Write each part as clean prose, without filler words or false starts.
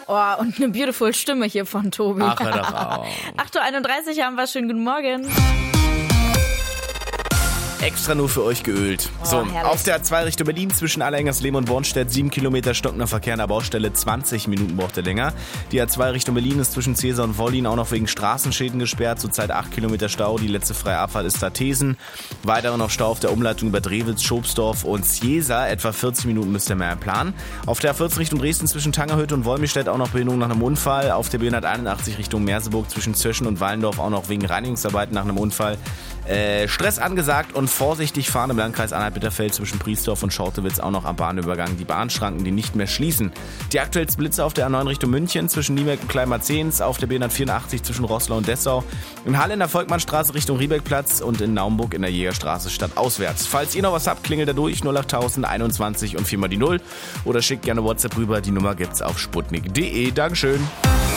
Oh, und eine beautiful Stimme hier von Tobi. Ach, hör doch auf. 8.31 Uhr haben wir. Schönen guten Morgen. Extra nur für euch geölt. So, herrlich. auf der A2 Richtung Berlin zwischen Allerengersleben und Bornstedt 7 Kilometer stockender Verkehr an der Baustelle, 20 Minuten braucht er länger. Die A2 Richtung Berlin ist zwischen Cäsar und Wollin auch noch wegen Straßenschäden gesperrt, zurzeit 8 Kilometer Stau, die letzte freie Abfahrt ist Thartesen. Weiter noch Stau auf der Umleitung über Drewitz, Schobsdorf und Cäsar, etwa 40 Minuten müsst ihr mehr planen. Auf der A14 Richtung Dresden zwischen Tangerhütte und Wolmirstedt auch noch Behinderung nach einem Unfall. Auf der B181 Richtung Merseburg zwischen Zöschen und Wallendorf auch noch wegen Reinigungsarbeiten nach einem Unfall. Stress angesagt und vorsichtig fahren im Landkreis Anhalt-Bitterfeld zwischen Priesdorf und Schortewitz auch noch am Bahnübergang. Die Bahnschranken, die nicht mehr schließen. Die aktuellsten Blitze auf der A9 Richtung München zwischen Nieberg und Kleinmarzens, auf der B184 zwischen Roßlau und Dessau, in Halle in der Volkmannstraße Richtung Riebeckplatz und in Naumburg in der Jägerstraße stadtauswärts. Falls ihr noch was habt, klingelt da durch 08000 21 und 4 mal die 0 oder schickt gerne WhatsApp rüber. Die Nummer gibt's auf sputnik.de. Dankeschön.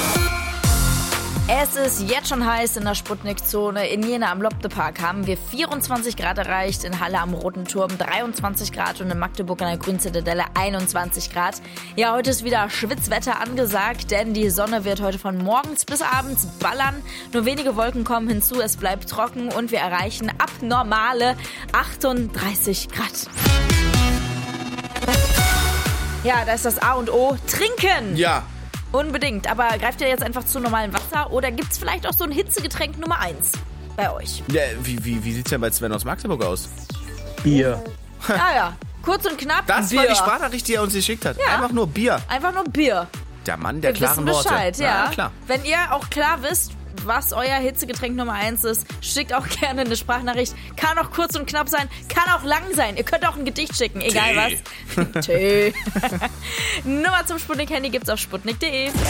Es ist jetzt schon heiß in der Sputnik-Zone. In Jena am Lobde-Park haben wir 24 Grad erreicht, in Halle am Roten Turm 23 Grad und in Magdeburg an der Grünzitadelle 21 Grad. Ja, heute ist wieder Schwitzwetter angesagt, denn die Sonne wird heute von morgens bis abends ballern. Nur wenige Wolken kommen hinzu, es bleibt trocken und wir erreichen abnormale 38 Grad. Ja, da ist das A und O. Trinken! Ja. Unbedingt, aber greift ihr jetzt einfach zu normalem Wasser oder gibt's vielleicht auch so ein Hitzegetränk Nummer 1 bei euch? Ja, wie sieht's denn bei Sven aus Magdeburg aus? Bier. Ja, kurz und knapp, Das Bier. war die Sprachnachricht, die er uns geschickt hat. Ja. Einfach nur Bier. Einfach nur Bier. Der Mann der Wir klaren wissen Worte. Bescheid, ja. Klar. Wenn ihr auch klar wisst, was euer Hitzegetränk Nummer 1 ist, schickt auch gerne eine Sprachnachricht. Kann auch kurz und knapp sein, kann auch lang sein. Ihr könnt auch ein Gedicht schicken, egal was. Tee. Nummer zum Sputnik-Handy gibt's auf sputnik.de.